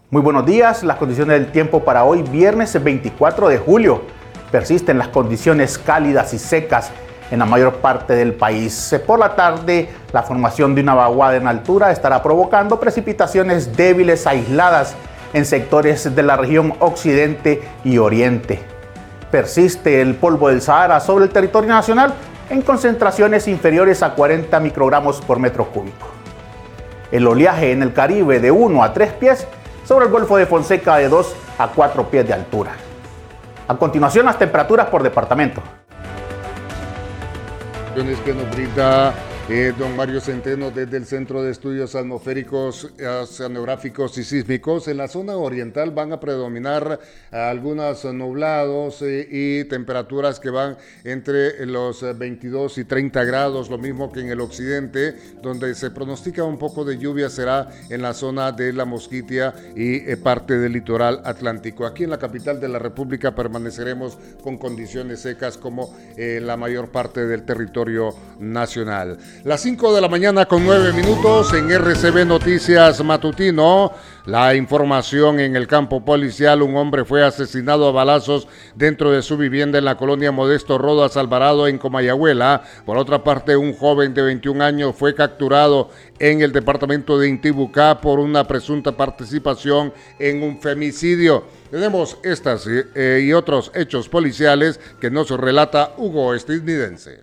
Muy buenos días. Las condiciones del tiempo para hoy, viernes 24 de julio. Persisten las condiciones cálidas y secas en la mayor parte del país. Por la tarde, la formación de una vaguada en altura estará provocando precipitaciones débiles aisladas en sectores de la región occidente y oriente. Persiste el polvo del Sahara sobre el territorio nacional en concentraciones inferiores a 40 microgramos por metro cúbico. El oleaje en el Caribe de 1 a 3 pies sobre el Golfo de Fonseca de 2 a 4 pies de altura. A continuación, las temperaturas por departamento. Que nos brinda don Mario Centeno desde el Centro de Estudios Atmosféricos, Oceanográficos y Sísmicos. En la zona oriental van a predominar algunos nublados y temperaturas que van entre los 22 y 30 grados, lo mismo que en el occidente, donde se pronostica un poco de lluvia será en la zona de La Mosquitia y parte del litoral atlántico. Aquí en la capital de la República permaneceremos con condiciones secas como la mayor parte del territorio nacional. Las 5 de la mañana con 9 minutos en RCB Noticias Matutino. La información en el campo policial: un hombre fue asesinado a balazos dentro de su vivienda en la colonia Modesto Rodas Alvarado en Comayagüela. Por otra parte, un joven de 21 años fue capturado en el departamento de Intibucá por una presunta participación en un femicidio. Tenemos estas y otros hechos policiales que nos relata Hugo Estadounidense.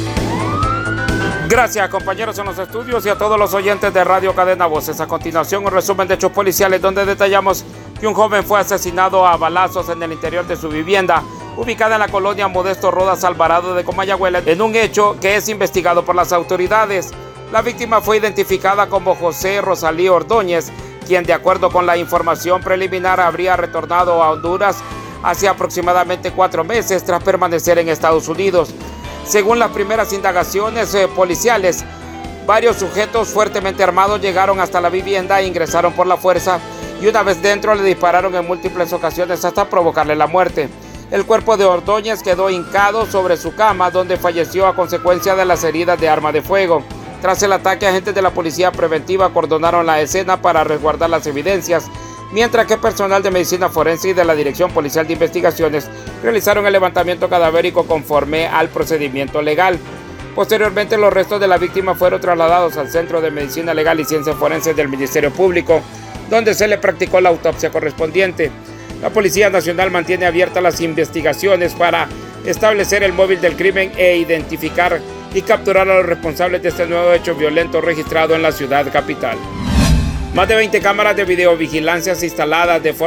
Gracias, compañeros en los estudios y a todos los oyentes de Radio Cadena Voces. A continuación, un resumen de hechos policiales donde detallamos que un joven fue asesinado a balazos en el interior de su vivienda, ubicada en la colonia Modesto Rodas Alvarado de Comayagüela, en un hecho que es investigado por las autoridades. La víctima fue identificada como José Rosalí Ordóñez, quien, de acuerdo con la información preliminar, habría retornado a Honduras hace aproximadamente 4 meses tras permanecer en Estados Unidos. Según las primeras indagaciones policiales, varios sujetos fuertemente armados llegaron hasta la vivienda e ingresaron por la fuerza y una vez dentro le dispararon en múltiples ocasiones hasta provocarle la muerte. El cuerpo de Ordóñez quedó hincado sobre su cama, donde falleció a consecuencia de las heridas de arma de fuego. Tras el ataque, agentes de la policía preventiva acordonaron la escena para resguardar las evidencias, mientras que personal de medicina forense y de la Dirección Policial de Investigaciones realizaron el levantamiento cadavérico conforme al procedimiento legal. Posteriormente, los restos de la víctima fueron trasladados al Centro de Medicina Legal y Ciencias Forenses del Ministerio Público, donde se le practicó la autopsia correspondiente. La Policía Nacional mantiene abiertas las investigaciones para establecer el móvil del crimen e identificar y capturar a los responsables de este nuevo hecho violento registrado en la ciudad capital. Más de 20 cámaras de videovigilancia instaladas de forma